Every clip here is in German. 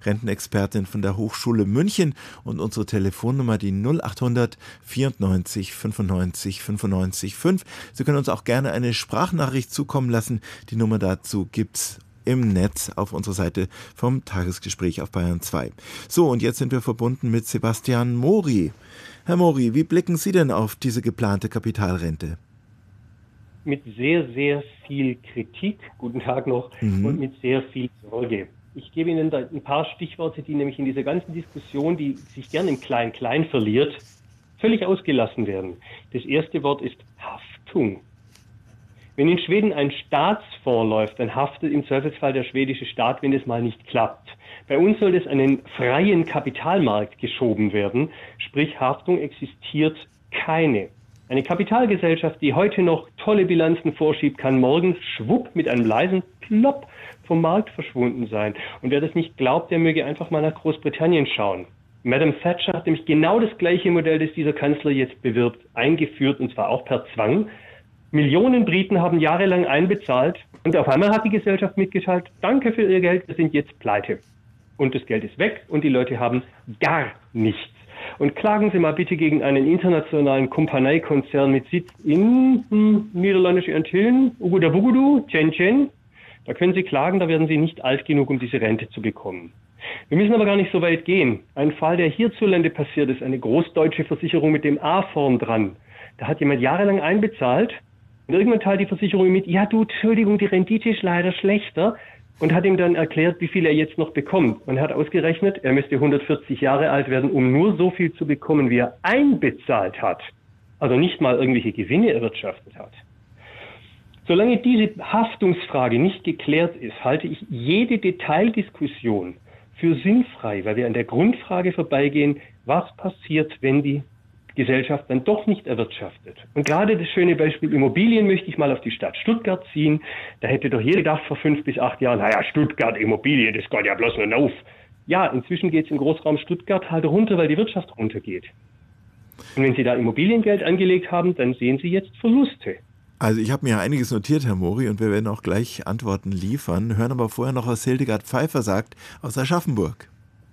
Rentenexpertin von der Hochschule München. Und unsere Telefonnummer die 0800 94 95 95 5. Sie können uns auch gerne eine Sprachnachricht zukommen lassen. Die Nummer dazu gibt's im Netz auf unserer Seite vom Tagesgespräch auf Bayern 2. So, und jetzt sind wir verbunden mit Sebastian Mori. Herr Mori, wie blicken Sie denn auf diese geplante Kapitalrente? Mit sehr, sehr viel Kritik, guten Tag noch, und mit sehr viel Sorge. Ich gebe Ihnen da ein paar Stichworte, die nämlich in dieser ganzen Diskussion, die sich gern im Klein-Klein verliert, völlig ausgelassen werden. Das erste Wort ist Haftung. Wenn in Schweden ein Staatsfonds läuft, dann haftet im Zweifelsfall der schwedische Staat, wenn es mal nicht klappt. Bei uns soll das an den freien Kapitalmarkt geschoben werden, sprich Haftung existiert keine. Eine Kapitalgesellschaft, die heute noch tolle Bilanzen vorschiebt, kann morgen schwupp mit einem leisen Plopp vom Markt verschwunden sein. Und wer das nicht glaubt, der möge einfach mal nach Großbritannien schauen. Madame Thatcher hat nämlich genau das gleiche Modell, das dieser Kanzler jetzt bewirbt, eingeführt, und zwar auch per Zwang. Millionen Briten haben jahrelang einbezahlt und auf einmal hat die Gesellschaft mitgeteilt, danke für Ihr Geld, wir sind jetzt pleite. Und das Geld ist weg und die Leute haben gar nichts. Und klagen Sie mal bitte gegen einen internationalen Kompaniekonzern mit Sitz in niederländischen Antillen, Ugudabugudu, Chen. Da können Sie klagen, da werden Sie nicht alt genug, um diese Rente zu bekommen. Wir müssen aber gar nicht so weit gehen. Ein Fall, der hierzulande passiert ist, eine großdeutsche Versicherung mit dem A vorn dran. Da hat jemand jahrelang einbezahlt. Und irgendwann teilt die Versicherung mit, ja du, Entschuldigung, die Rendite ist leider schlechter, und hat ihm dann erklärt, wie viel er jetzt noch bekommt. Und er hat ausgerechnet, er müsste 140 Jahre alt werden, um nur so viel zu bekommen, wie er einbezahlt hat. Also nicht mal irgendwelche Gewinne erwirtschaftet hat. Solange diese Haftungsfrage nicht geklärt ist, halte ich jede Detaildiskussion für sinnfrei, weil wir an der Grundfrage vorbeigehen, was passiert, wenn die Gesellschaft dann doch nicht erwirtschaftet. Und gerade das schöne Beispiel Immobilien möchte ich mal auf die Stadt Stuttgart ziehen. Da hätte doch jeder gedacht vor 5 bis 8 Jahren, naja, Stuttgart, Immobilien, das geht ja bloß nur auf. Ja, inzwischen geht es im Großraum Stuttgart halt runter, weil die Wirtschaft runtergeht. Und wenn Sie da Immobiliengeld angelegt haben, dann sehen Sie jetzt Verluste. Also ich habe mir einiges notiert, Herr Mori, und wir werden auch gleich Antworten liefern. Hören aber vorher noch, was Hildegard Pfeiffer sagt aus Aschaffenburg.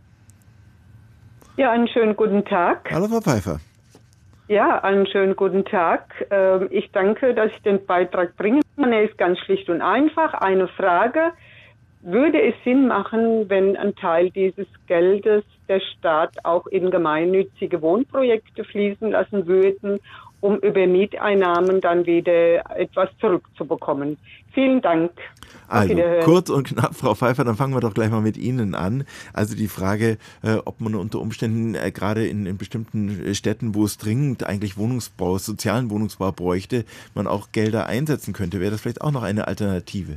Ja, einen schönen guten Tag. Hallo, Frau Pfeiffer. Ja, einen schönen guten Tag. Ich danke, dass ich den Beitrag bringen kann. Er ist ganz schlicht und einfach. Eine Frage: Würde es Sinn machen, wenn ein Teil dieses Geldes der Staat auch in gemeinnützige Wohnprojekte fließen lassen würden, um über Mieteinnahmen dann wieder etwas zurückzubekommen? Vielen Dank. Also kurz und knapp, Frau Pfeiffer, dann fangen wir doch gleich mal mit Ihnen an. Also die Frage, ob man unter Umständen gerade in bestimmten Städten, wo es dringend eigentlich Wohnungsbau, sozialen Wohnungsbau bräuchte, man auch Gelder einsetzen könnte. Wäre das vielleicht auch noch eine Alternative?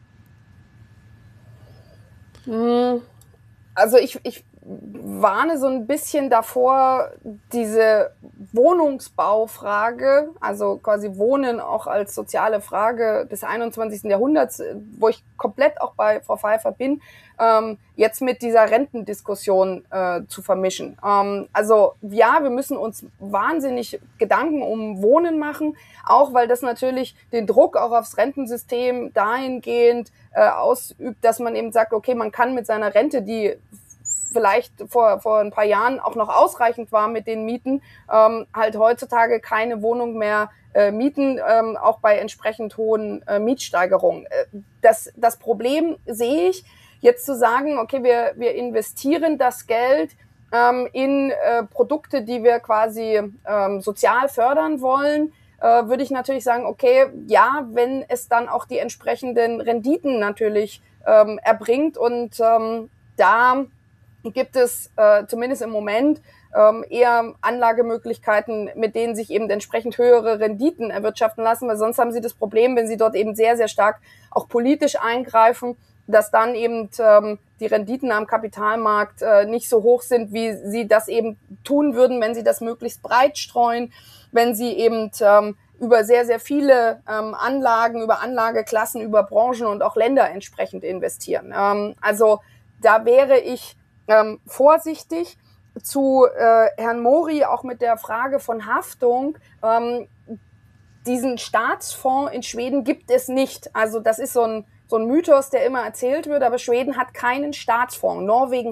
Also ich warne so ein bisschen davor, diese Wohnungsbaufrage, also quasi Wohnen auch als soziale Frage des 21. Jahrhunderts, wo ich komplett auch bei Frau Pfeiffer bin, jetzt mit dieser Rentendiskussion zu vermischen. Also ja, wir müssen uns wahnsinnig Gedanken um Wohnen machen, auch weil das natürlich den Druck auch aufs Rentensystem dahingehend ausübt, dass man eben sagt, okay, man kann mit seiner Rente, die vielleicht vor ein paar Jahren auch noch ausreichend war mit den Mieten, halt heutzutage keine Wohnung mehr mieten, auch bei entsprechend hohen Mietsteigerungen. Das Problem sehe ich, jetzt zu sagen, okay, wir investieren das Geld in Produkte, die wir quasi sozial fördern wollen, würde ich natürlich sagen, okay, ja, wenn es dann auch die entsprechenden Renditen natürlich erbringt, und da gibt es zumindest im Moment eher Anlagemöglichkeiten, mit denen sich eben entsprechend höhere Renditen erwirtschaften lassen, weil sonst haben sie das Problem, wenn sie dort eben sehr, sehr stark auch politisch eingreifen, dass dann eben die Renditen am Kapitalmarkt nicht so hoch sind, wie sie das eben tun würden, wenn sie das möglichst breit streuen, wenn sie eben über sehr, sehr viele Anlagen, über Anlageklassen, über Branchen und auch Länder entsprechend investieren. Also da wäre ich vorsichtig. Zu Herrn Mori auch mit der Frage von Haftung. Diesen Staatsfonds in Schweden gibt es nicht. Also das ist so ein Mythos, der immer erzählt wird, aber Schweden hat keinen Staatsfonds. Norwegen